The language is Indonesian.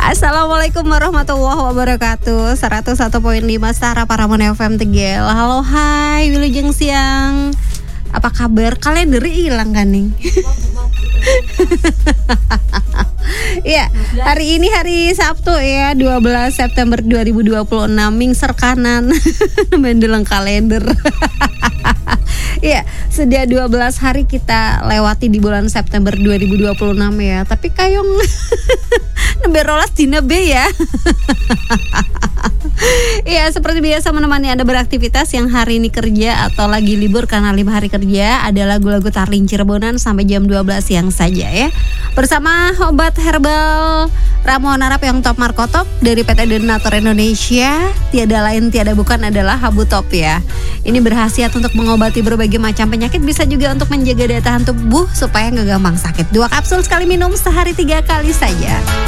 Assalamualaikum warahmatullahi wabarakatuh. 101.5 Stara Paramon FM Tegel. Halo, hai, wilujeng siang. Apa kabar? Kalender hilang kan nih? Ya, hari ini hari Sabtu ya, 12 September 2026, mingser kanan. Mendeleng kalender. Ya, sudah 12 hari kita lewati di bulan September 2026 ya. Tapi kayong nembe rolas dina be ya. Ya, seperti biasa menemani Anda beraktivitas yang hari ini kerja atau lagi libur karena 5 hari kerja, ada lagu-lagu Tarling Cirebonan sampai jam 12 siang saja ya. Bersama obat herbal ramuan Arab yang top markotop dari PT Donatur Indonesia, tiada lain tiada bukan adalah Habu Top ya. Ini berkhasiat untuk mengobati berbagai macam penyakit, bisa juga untuk menjaga daya tahan tubuh supaya nggak gampang sakit. 2 kapsul sekali minum, sehari 3 kali saja.